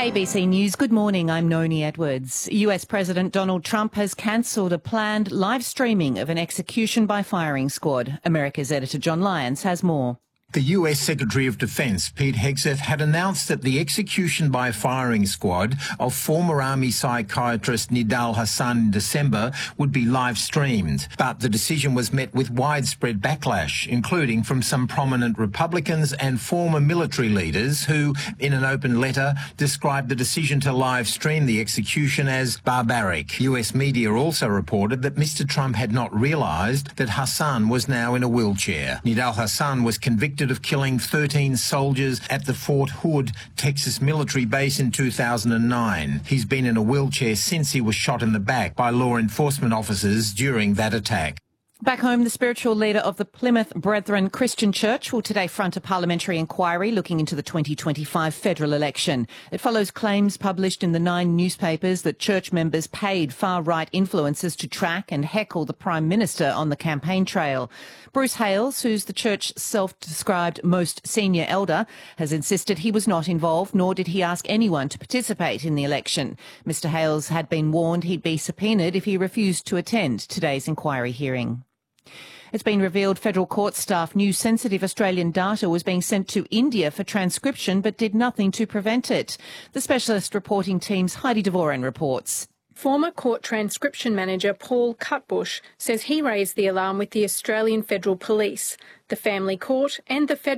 ABC News, good morning, I'm Noni Edwards. US President Donald Trump has cancelled a planned live streaming of an execution by firing squad. America's editor John Lyons has more. The US Secretary of Defense, Pete Hegseth, had announced that the execution by firing squad of former Army psychiatrist Nidal Hasan in December would be live-streamed. But the decision was met with widespread backlash, including from some prominent Republicans and former military leaders who, in an open letter, described the decision to live-stream the execution as barbaric. US media also reported that Mr. Trump had not realised that Hasan was now in a wheelchair. Nidal Hasan was convicted of killing 13 soldiers at the Fort Hood, Texas military base in 2009. He's been in a wheelchair since he was shot in the back by law enforcement officers during that attack. Back home, the spiritual leader of the Plymouth Brethren Christian Church will today front a parliamentary inquiry looking into the 2025 federal election. It follows claims published in the 9 newspapers that church members paid far-right influencers to track and heckle the Prime Minister on the campaign trail. Bruce Hales, who's the church's self-described most senior elder, has insisted he was not involved, nor did he ask anyone to participate in the election. Mr. Hales had been warned he'd be subpoenaed if he refused to attend today's inquiry hearing. It's been revealed federal court staff knew sensitive Australian data was being sent to India for transcription but did nothing to prevent it. The specialist reporting team's Heidi Devoren reports. Former court transcription manager Paul Cutbush says he raised the alarm with the Australian Federal Police, the Family Court and the Federal